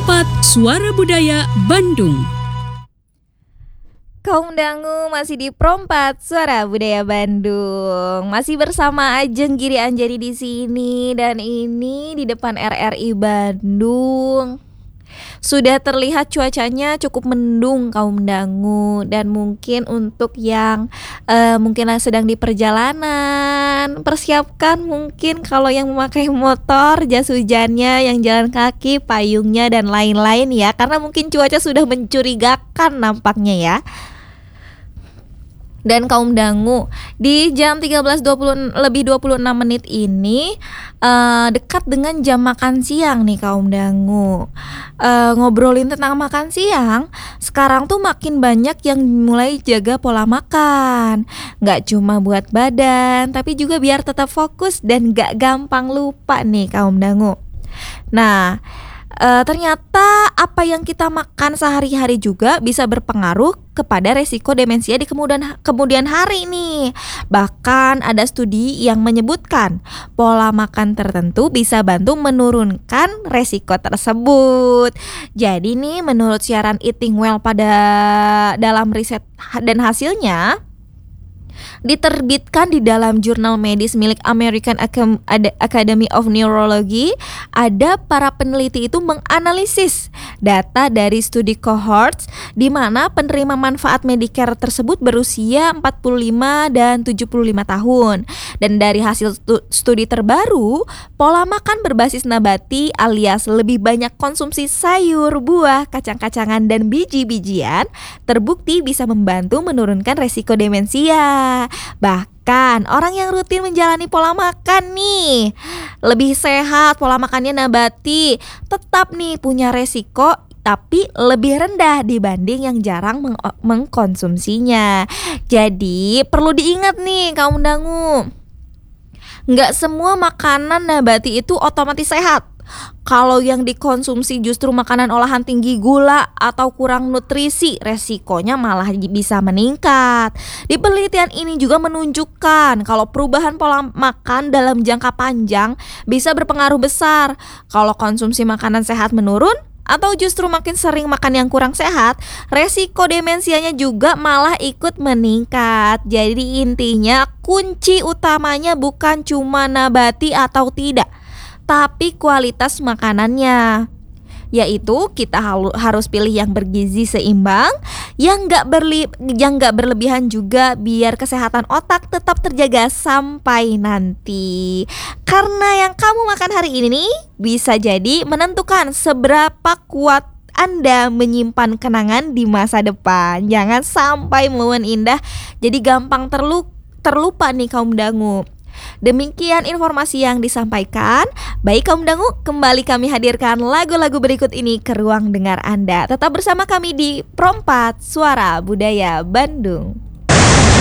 Perompat Suara Budaya Bandung. Kaum dangu masih di Perompat Suara Budaya Bandung. Masih bersama Ajeng Giri Anjari di sini, dan ini di depan RRI Bandung. Sudah terlihat cuacanya cukup mendung kaum dangu, dan mungkin untuk yang mungkin sedang di perjalanan, persiapkan mungkin kalau yang memakai motor jas hujannya, yang jalan kaki payungnya dan lain-lain ya, karena mungkin cuaca sudah mencurigakan nampaknya ya. Dan kaum dangu, di jam 13.20 lebih 26 menit ini dekat dengan jam makan siang nih kaum dangu. Ngobrolin tentang makan siang, sekarang tuh makin banyak yang mulai jaga pola makan. Gak cuma buat badan, tapi juga biar tetap fokus dan gak gampang lupa nih kaum dangu. Nah, ternyata apa yang kita makan sehari-hari juga bisa berpengaruh kepada resiko demensia di kemudian hari nih. Bahkan ada studi yang menyebutkan pola makan tertentu bisa bantu menurunkan resiko tersebut. Jadi nih, menurut siaran Eating Well dalam riset dan hasilnya diterbitkan di dalam jurnal medis milik American Academy of Neurology, ada para peneliti itu menganalisis data dari studi cohorts di mana penerima manfaat Medicare tersebut berusia 45 dan 75 tahun. Dan dari hasil studi terbaru, pola makan berbasis nabati alias lebih banyak konsumsi sayur, buah, kacang-kacangan dan biji-bijian terbukti bisa membantu menurunkan resiko demensia. Bahkan orang yang rutin menjalani pola makan nih lebih sehat, pola makannya nabati, tetap nih punya resiko tapi lebih rendah dibanding yang jarang mengkonsumsinya. Jadi perlu diingat nih kaum dangu, nggak semua makanan nabati itu otomatis sehat. Kalau yang dikonsumsi justru makanan olahan tinggi gula atau kurang nutrisi, resikonya malah bisa meningkat. Di penelitian ini juga menunjukkan kalau perubahan pola makan dalam jangka panjang bisa berpengaruh besar. Kalau konsumsi makanan sehat menurun atau justru makin sering makan yang kurang sehat, resiko demensianya juga malah ikut meningkat. Jadi intinya kunci utamanya bukan cuma nabati atau tidak, tapi kualitas makanannya. Yaitu kita harus pilih yang bergizi seimbang, yang gak berlebihan juga, biar kesehatan otak tetap terjaga sampai nanti. Karena yang kamu makan hari ini nih bisa jadi menentukan seberapa kuat Anda menyimpan kenangan di masa depan. Jangan sampai momen indah jadi gampang terlupa nih kaum dangu. Demikian informasi yang disampaikan. Baik kaum dangu, kembali kami hadirkan lagu-lagu berikut ini ke ruang dengar Anda. Tetap bersama kami di Perompat Suara Budaya Bandung.